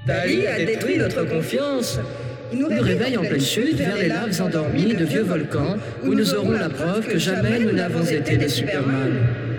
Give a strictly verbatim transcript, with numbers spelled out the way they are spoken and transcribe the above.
Dali a détruit notre confiance. Il nous réveille en pleine chute vers les laves endormies de vieux volcans où nous aurons la preuve que jamais nous n'avons été des Superman.